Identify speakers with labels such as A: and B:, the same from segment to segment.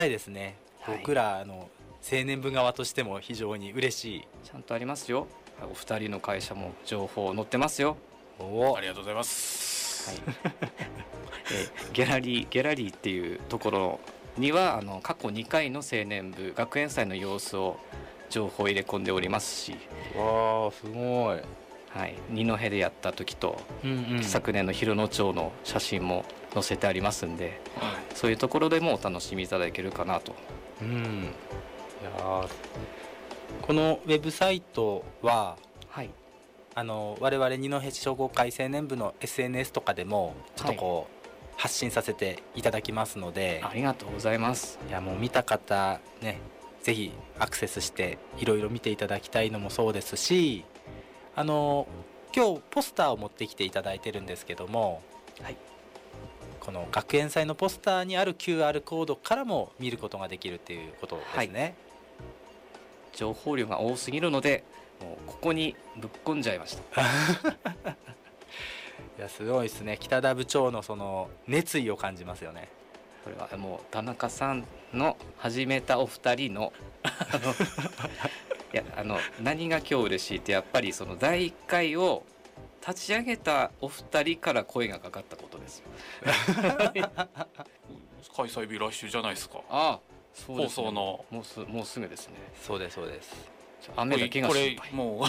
A: いですね、
B: はい
A: 僕ら青年部側としても非常に嬉しい。
B: ちゃんとありますよ。お二人の会社も情報載ってますよ。
A: お
C: ありがとうございます。
B: はいギャラリーっていうところには過去2回の青年部学園祭の様子を情報入れ込んでおりますし、
A: わあすごい。
B: はい、二戸でやった時と、
A: うんうん、
B: 昨年の広野町の写真も載せてありますんで、そういうところでもお楽しみいただけるかなと。
A: うん、いやーこのウェブサイトは
B: はい、
A: 我々二戸市商工会青年部の SNS とかでもちょっとこう、発信させていただきますので、
B: ありがとうございます。
A: いやもう見た方ねぜひアクセスしていろいろ見ていただきたいのもそうですし、今日ポスターを持ってきていただいてるんですけども、
B: はい、
A: この学園祭のポスターにある QR コードからも見ることができるっていうことですね。
B: 情報量が多すぎるのでもうここにぶっ込んじゃいました。
A: いやすごいですね。北田部長のその熱意を感じますよね。
B: これはもう田中さんの始めたお二人のいや何が今日嬉しいってやっぱりその第1回を立ち上げたお二人から声がかかったことですよ。
C: 開催日来週じゃないですか。
B: ああそうですね、
C: 放送の
B: もうすぐですね。
A: そうですそうです。
B: 雨だけが
C: こ
B: 心配。
C: れもう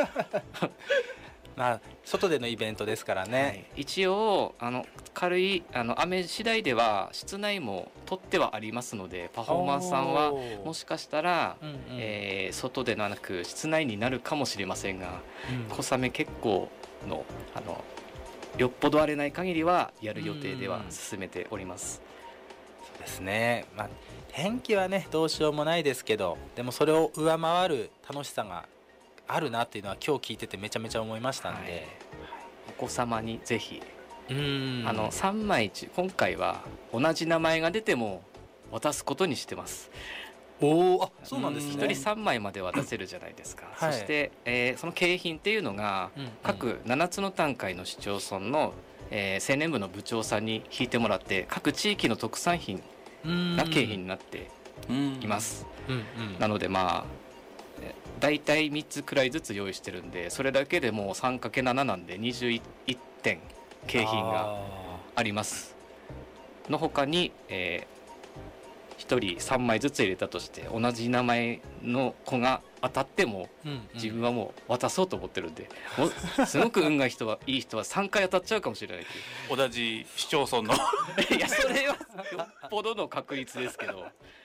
A: まあ外でのイベントですからね、
B: はい、一応軽い雨次第では室内も取ってはありますので、パフォーマンスさんはもしかしたら、
A: うんうん
B: 外ではなく室内になるかもしれませんが、
A: うん
B: 小雨結構のよっぽど荒れない限りはやる予定では進めております。
A: そうですね、まあ、天気はねどうしようもないですけど、でもそれを上回る楽しさがあるなっていうのは今日聞いててめちゃめちゃ思いましたんで、
B: はい、お子様にぜひ
A: 3
B: 3枚今回は同じ名前が出ても渡すことにしてます。
A: あそうなんですね。
B: 1人3枚まで渡せるじゃないですか、
A: はい、
B: そして、その景品っていうのが、各7つの単位の市町村の、青年部の部長さんに引いてもらって各地域の特産品が景品になっています。なのでまあだいたい3つくらいずつ用意してるんで、それだけでもう 3×7 なんで21点景品があります。の他に、1人3枚ずつ入れたとして同じ名前の子が当たっても、自分はもう渡そうと思ってるんで、もうすごく運がいい人は3回当たっちゃうかもしれないっていう
C: 同じ市町村の
B: いやそれはよっぽどの確率ですけど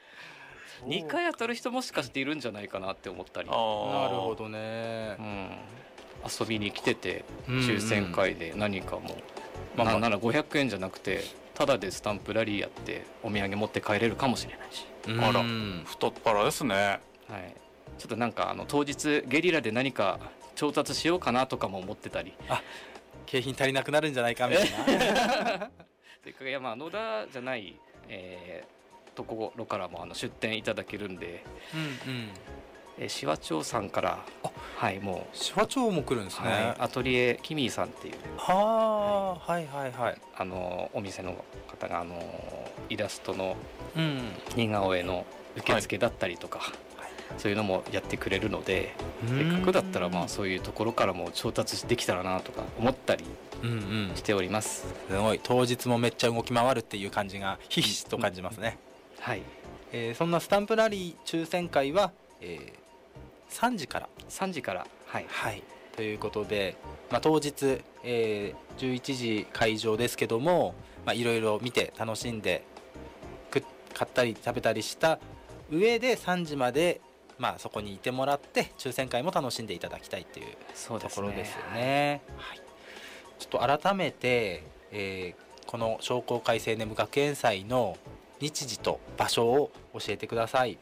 B: 2回当たる人もしかしているんじゃないかなって思ったり。
A: なるほどね、
B: 遊びに来てて抽選会で何かも、なんなら500円じゃなくてただでスタンプラリーやってお土産持って帰れるかもしれないし、
C: あら太っ腹ですね。
B: はい、ちょっとなんか当日ゲリラで何か調達しようかなとかも思ってたり、
A: 景品足りなくなるんじゃないかみたいな
B: せっかく野田じゃない、ところからも出店いただけるんで、紫波町さんからもう
A: 紫波町も来るんですね、
B: アトリエキミーさんっていう
A: はいはいはい
B: お店の方がイラストの
A: うん
B: 似顔絵の受付だったりとか、そういうのもやってくれるので、せっかくだったらまあそういうところからも調達できたらなとか思ったりしております。
A: すごい当日もめっちゃ動き回るっていう感じがひしひしと感じますね。
B: はい、
A: そんなスタンプラリー抽選会は、3時からはいということで、当日、11時会場ですけども、いろいろ見て楽しんで買ったり食べたりした上で3時まで、そこにいてもらって抽選会も楽しんでいただきたいっていうところですよね。はい、ちょっと改めて、この商工会青年部学園祭の日時と場所を教えてください。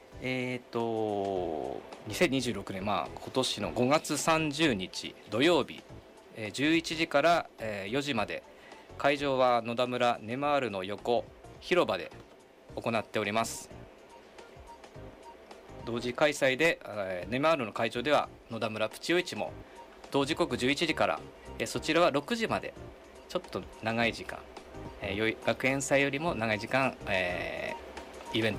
B: 2026年、今年の5月30日土曜日、11時から、4時まで、会場は野田村ネマールの横広場で行っております。同時開催で、ネマールの会場では野田村プチ夜市も同時刻11時から、そちらは6時までちょっと長い時間、学園祭よりも長い時間、 イベント